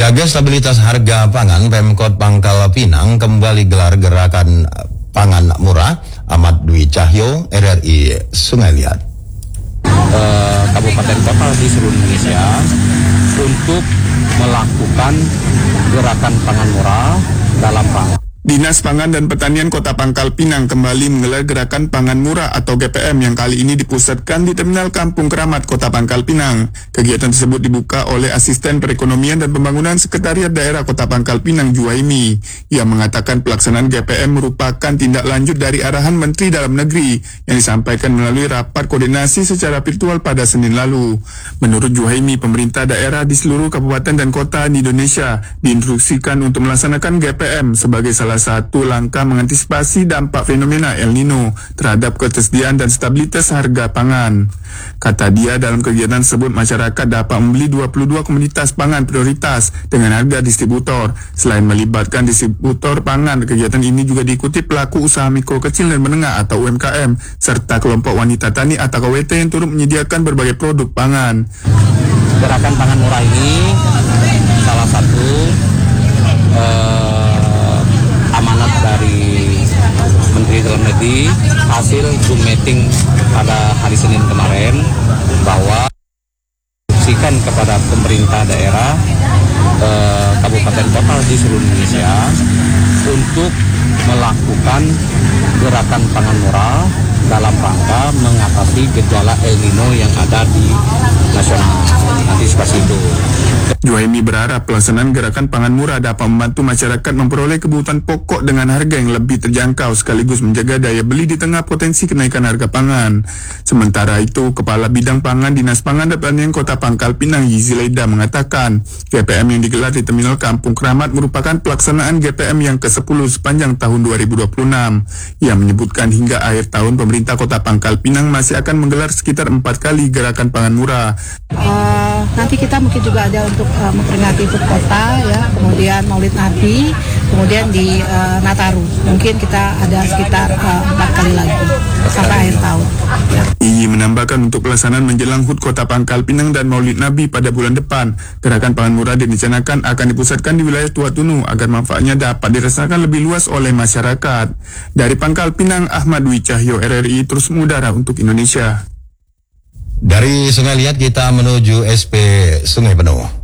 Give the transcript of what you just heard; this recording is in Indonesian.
Jaga stabilitas harga pangan, Pemkot Pangkal Pinang kembali gelar gerakan pangan murah. Ahmad Dwi Cahyo, RRI Sungai Liat. Kabupaten kota di seluruh Indonesia untuk melakukan gerakan pangan murah dalam rangka. Dinas Pangan dan Pertanian Kota Pangkal Pinang kembali menggelar gerakan pangan murah atau GPM yang kali ini dipusatkan di Terminal Kampung Keramat Kota Pangkal Pinang. Kegiatan tersebut dibuka oleh Asisten Perekonomian dan Pembangunan Sekretariat Daerah Kota Pangkal Pinang Juwaimi. Ia mengatakan pelaksanaan GPM merupakan tindak lanjut dari arahan Menteri Dalam Negeri yang disampaikan melalui rapat koordinasi secara virtual pada Senin lalu. Menurut Juwaimi, pemerintah daerah di seluruh kabupaten dan kota di Indonesia diinstruksikan untuk melaksanakan GPM sebagai salah satu langkah mengantisipasi dampak fenomena El Nino terhadap ketersediaan dan stabilitas harga pangan. Kata dia, dalam kegiatan tersebut masyarakat dapat membeli 22 komoditas pangan prioritas dengan harga distributor. Selain melibatkan distributor pangan, kegiatan ini juga diikuti pelaku usaha mikro kecil dan menengah atau UMKM serta kelompok wanita tani atau KWT yang turut menyediakan berbagai produk pangan. Gerakan pangan murah ini salah satu amanat dari Menteri Dalam Negeri hasil Zoom meeting pada hari Senin kemarin bahwa instruksikan kepada pemerintah daerah kabupaten kota di seluruh Indonesia untuk melakukan gerakan pangan murah dalam rangka mengatasi gejala El Nino yang ada di nasional. Antisipasi itu. Juwaimi berharap pelaksanaan gerakan pangan murah dapat membantu masyarakat memperoleh kebutuhan pokok dengan harga yang lebih terjangkau sekaligus menjaga daya beli di tengah potensi kenaikan harga pangan. Sementara itu, Kepala Bidang Pangan Dinas Pangan dan Pertanian Kota Pangkal Pinang Yizilaida mengatakan GPM yang digelar di Terminal Kampung Keramat merupakan pelaksanaan GPM yang ke-10 sepanjang tahun 2026. Ia menyebutkan hingga akhir tahun pemerintah Kota Pangkal Pinang masih akan menggelar sekitar 4 kali gerakan pangan murah. Nanti kita mungkin juga ada untuk memperingati HUT Kota, ya, kemudian Maulid Nabi, kemudian di Nataru. Mungkin kita ada sekitar 4 kali lagi sampai akhir tahun. Ya. Ia menambahkan untuk pelaksanaan menjelang HUT Kota Pangkal Pinang dan Maulid Nabi pada bulan depan, gerakan pangan murah direncanakan akan dipusatkan di wilayah Tua Tunu agar manfaatnya dapat dirasakan lebih luas oleh masyarakat. Dari Pangkal Pinang, Ahmad Dwi Cahyo, RRI terus mengudara untuk Indonesia. Dari Sungai Liat kita menuju SP Sungai Penuh.